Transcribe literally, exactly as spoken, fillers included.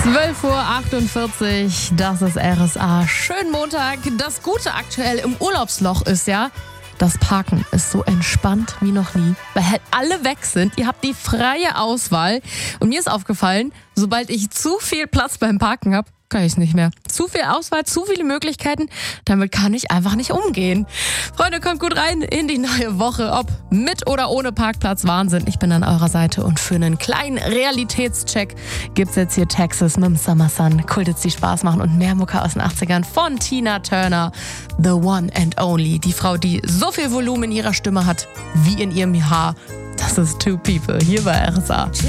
zwölf Uhr achtundvierzig, das ist R S A. Schönen Montag. Das Gute aktuell im Urlaubsloch ist ja, das Parken ist so entspannt wie noch nie, weil halt alle weg sind. Ihr habt die freie Auswahl. Und mir ist aufgefallen, sobald ich zu viel Platz beim Parken habe, kann ich es nicht mehr. Zu viel Auswahl, zu viele Möglichkeiten, damit kann ich einfach nicht umgehen. Freunde, kommt gut rein in die neue Woche, ob mit oder ohne Parkplatz. Wahnsinn, ich bin an eurer Seite und für einen kleinen Realitätscheck gibt's jetzt hier Texas mit dem Summer Sun. Kultet die Spaß machen und mehr Mucke aus den achtzigern von Tina Turner. The one and only, die Frau, die so viel Volumen in ihrer Stimme hat wie in ihrem Haar. Das ist Two People hier bei R S A.